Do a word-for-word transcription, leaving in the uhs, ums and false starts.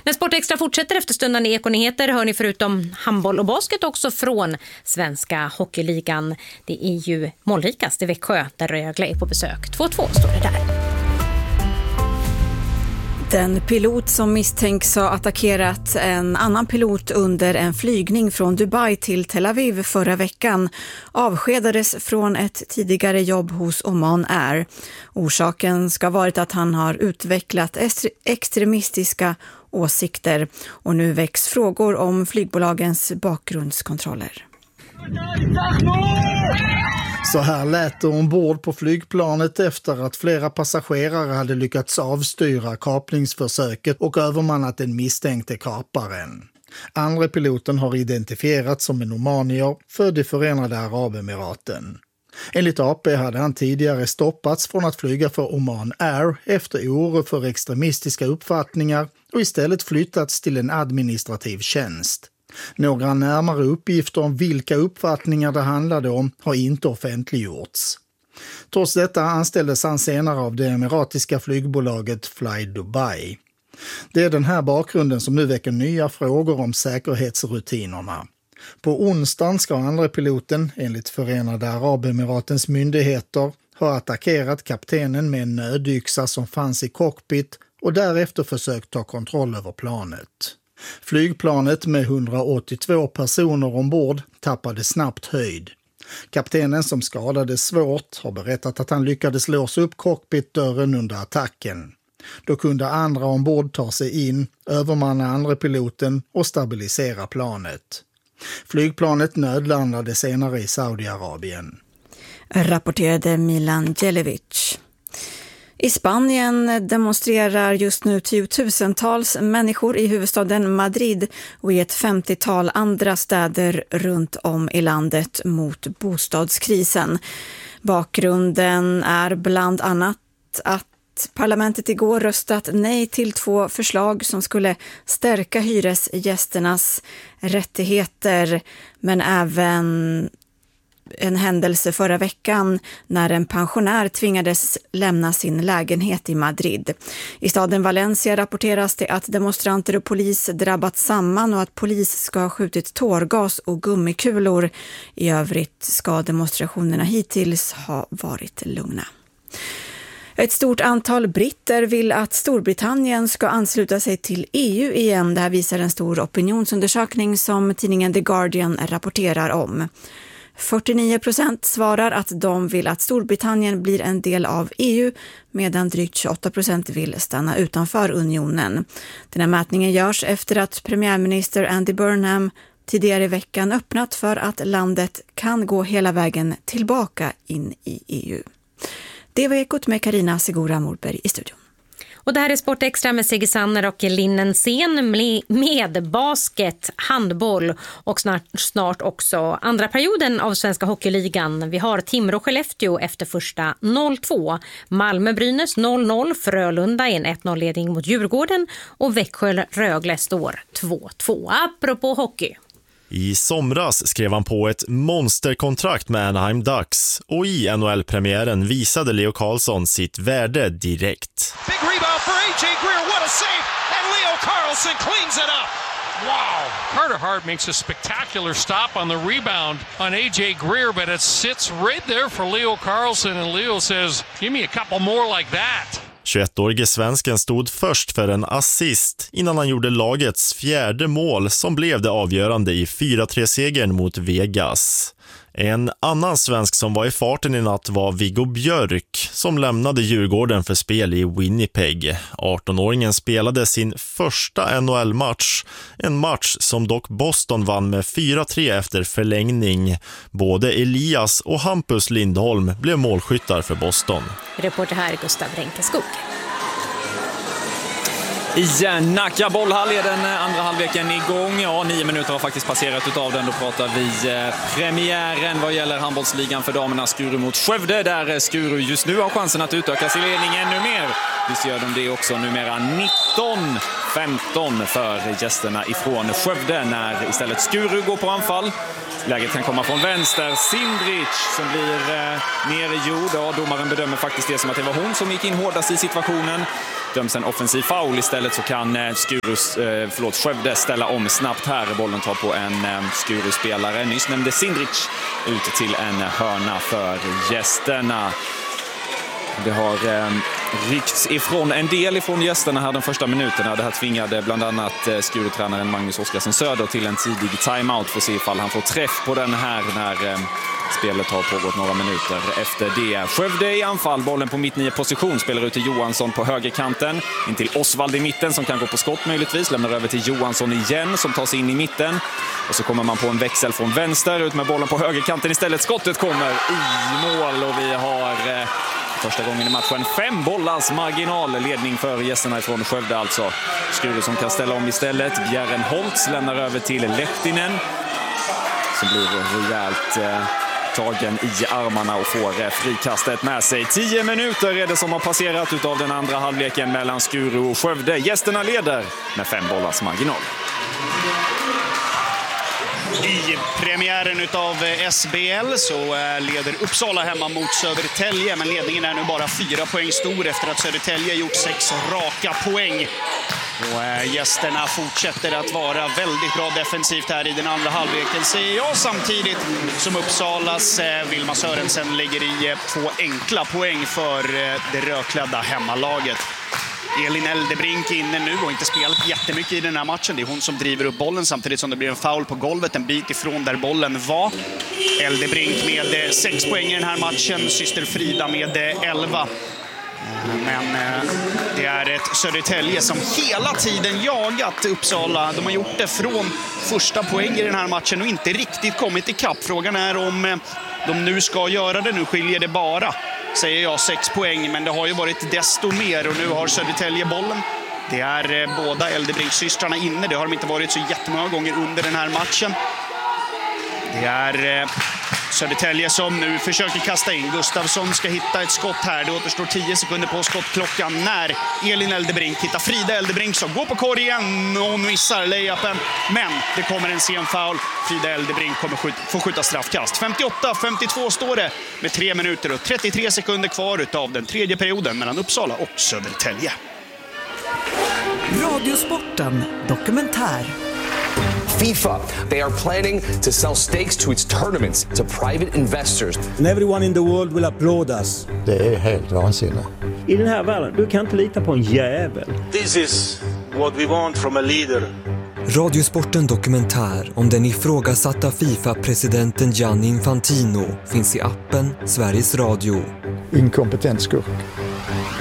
När Sportextra fortsätter efter stunden i Ekonyheter hör ni förutom handboll och basket också från svenska hockeyligan. Det är ju målrikast i Växjö där Rögle är på besök. två två står det där. Den pilot som misstänks ha attackerat en annan pilot under en flygning från Dubai till Tel Aviv förra veckan avskedades från ett tidigare jobb hos Oman Air. Orsaken ska ha varit att han har utvecklat extremistiska åsikter och nu väcks frågor om flygbolagens bakgrundskontroller. Så här lät det ombord på flygplanet efter att flera passagerare hade lyckats avstyra kapningsförsöket och övermannat den misstänkte kaparen. Andra piloten har identifierats som en omanier född i Förenade Arabemiraten. Enligt A P hade han tidigare stoppats från att flyga för Oman Air efter oro för extremistiska uppfattningar och istället flyttats till en administrativ tjänst. Några närmare uppgifter om vilka uppfattningar det handlade om har inte offentliggjorts. Trots detta anställdes han senare av det emiratiska flygbolaget Fly Dubai. Det är den här bakgrunden som nu väcker nya frågor om säkerhetsrutinerna. På onsdagen ska andra piloten, enligt Förenade Arabemiratens myndigheter, ha attackerat kaptenen med en nödyxa som fanns i cockpit och därefter försökt ta kontroll över planet. Flygplanet med hundraåttiotvå personer ombord tappade snabbt höjd. Kaptenen som skadades svårt har berättat att han lyckades låsa upp cockpitdörren under attacken. Då kunde andra ombord ta sig in, övermanna andra piloten och stabilisera planet. Flygplanet nödlandade senare i Saudiarabien. Rapporterade Milan Djelevic. I Spanien demonstrerar just nu tiotusentals människor i huvudstaden Madrid och i ett femtiotal andra städer runt om i landet mot bostadskrisen. Bakgrunden är bland annat att parlamentet igår röstat nej till två förslag som skulle stärka hyresgästernas rättigheter, men även en händelse förra veckan när en pensionär tvingades lämna sin lägenhet i Madrid. I staden Valencia rapporteras det att demonstranter och polis drabbat samman och att polis ska ha skjutit tårgas och gummikulor. I övrigt ska demonstrationerna hittills ha varit lugna. Ett stort antal britter vill att Storbritannien ska ansluta sig till E U igen. Det här visar en stor opinionsundersökning som tidningen The Guardian rapporterar om. fyrtionio procent svarar att de vill att Storbritannien blir en del av E U medan drygt tjugoåtta procent vill stanna utanför unionen. Den här mätningen görs efter att premiärminister Andy Burnham tidigare i veckan öppnat för att landet kan gå hela vägen tillbaka in i E U. Det var Ekot med Carina Segura Morberg i studion. Och det här är Sportextra med Sigge Sanner och Linnen Sen med basket, handboll och snart, snart också andra perioden av Svenska Hockeyligan. Vi har Timrå Skellefteå efter första noll två, Malmö-Brynäs noll noll, Frölunda i en ett noll-ledning mot Djurgården och Växjö-Rögle står två två. Apropå hockey. I somras skrev han på ett monsterkontrakt med Anaheim Ducks och i N H L-premiären visade Leo Carlsson sitt värde direkt. Big rebound for A J Greer, what a save, and Leo Carlsson cleans it up. Wow, Carter Hart makes a spectacular stop on the rebound on A J Greer, but it sits right there for Leo Carlsson, and Leo says, give me a couple more like that. tjugoettårige svensken stod först för en assist innan han gjorde lagets fjärde mål som blev det avgörande i fyra tre-segern mot Vegas. En annan svensk som var i farten i natt var Viggo Björk som lämnade Djurgården för spel i Winnipeg. arton-åringen spelade sin första N H L-match, en match som dock Boston vann med fyra tre efter förlängning. Både Elias och Hampus Lindholm blev målskyttar för Boston. Reporter här Gustav Renkeskog. I Nacka bollhall är den andra halvleken igång. Ja, nio minuter har faktiskt passerat utav den. Då pratar vi eh, premiären vad gäller handbollsligan för damerna. Skuru mot Skövde, där Skuru just nu har chansen att utöka sin ledning ännu mer. Visst gör de det också, numera nitton femton för gästerna ifrån Skövde när istället Skuru går på anfall. Läget kan komma från vänster. Sindrich som blir eh, nergjord. Ja, domaren bedömer faktiskt det som att det var hon som gick in hårdast i situationen. döms en offensiv foul. Istället så kan Skurus, eh, förlåt, Skövde ställa om snabbt här. Bollen tar på en eh, Skuru-spelare. Nyss nämnde Sindric ut till en hörna för gästerna. Det har eh, ryckts ifrån en del ifrån gästerna här de första minuterna. Det här tvingade bland annat eh, Skuru-tränaren Magnus Oskarsson Söder till en tidig timeout för att se ifall han får träff på den här när eh, spelet har pågått några minuter efter det. Skövde i anfall, bollen på mitt nio position, spelar ut till Johansson på högerkanten. In till Osvald i mitten som kan gå på skott möjligtvis. Lämnar över till Johansson igen som tar sig in i mitten. Och så kommer man på en växel från vänster, ut med bollen på högerkanten istället. Skottet kommer i mål och vi har... Eh, Första gången i matchen, fem bollars marginal ledning för gästerna ifrån Skövde alltså. Skuru som kan ställa om istället. Bjärren Holtz lämnar över till Lehtinen. Som blir rejält eh, tagen i armarna och får eh, frikastet med sig. Tio minuter är det som har passerat utav den andra halvleken mellan Skuru och Skövde. Gästerna leder med fem bollars marginal. I premiären utav S B L så leder Uppsala hemma mot Södertälje, men ledningen är nu bara fyra poäng stor efter att Södertälje gjort sex raka poäng. Och gästerna fortsätter att vara väldigt bra defensivt här i den andra halvleken, säger jag, samtidigt som Uppsalas Vilma Sörensen lägger i två enkla poäng för det rödklädda hemmalaget. Elin Eldebrink inne nu och inte spelat jättemycket i den här matchen. Det är hon som driver upp bollen samtidigt som det blir en foul på golvet en bit ifrån där bollen var. Eldebrink med sex poäng i den här matchen, syster Frida med elva. Men det är ett Södertälje som hela tiden jagat Uppsala. De har gjort det från första poäng i den här matchen och inte riktigt kommit i kapp. Frågan är om de nu ska göra det. Nu skiljer det bara, säger jag, sex poäng. Men det har ju varit desto mer och nu har Södertälje bollen. Det är båda Eldebrink-systrarna inne. Det har de inte varit så jättemånga gånger under den här matchen. Det är Södertälje som nu försöker kasta in. Gustafsson ska hitta ett skott här. Det återstår tio sekunder på skottklockan när Elin Eldebrink hittar Frida Eldebrink som går på korgen och missar layupen. Men det kommer en sen foul. Frida Eldebrink kommer skjuta, få skjuta straffkast. femtioåtta femtiotvå står det med tre minuter och trettiotre sekunder kvar av den tredje perioden mellan Uppsala och Södertälje. Radiosporten dokumentär. FIFA, they are planning to sell stakes to its tournaments to private investors. And everyone in the world will applaud us. Det är helt vansinnigt. I den här världen, du kan inte lita på en jävel. This is what we want from a leader. Radiosporten dokumentär om den ifrågasatta FIFA-presidenten Gianni Infantino finns i appen Sveriges Radio. Inkompetent skurk.